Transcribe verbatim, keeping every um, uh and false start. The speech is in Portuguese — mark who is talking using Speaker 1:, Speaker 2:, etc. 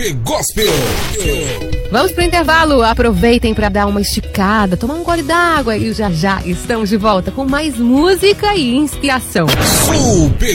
Speaker 1: Super Gospel.
Speaker 2: Vamos pro intervalo, aproveitem para dar uma esticada, tomar um gole d'água e já já estamos de volta com mais música e inspiração.
Speaker 1: Super